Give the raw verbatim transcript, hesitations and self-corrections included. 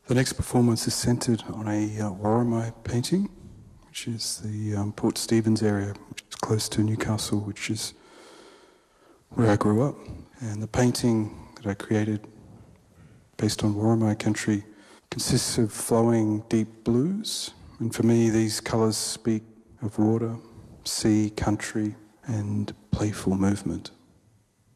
The next performance is centred on a uh, Worimi painting, which is the um, Port Stephens area, which is close to Newcastle, which is where I grew up. And the painting that I created based on Worimi country consists of flowing deep blues. And for me, these colours speak of water, sea, country, and playful movement.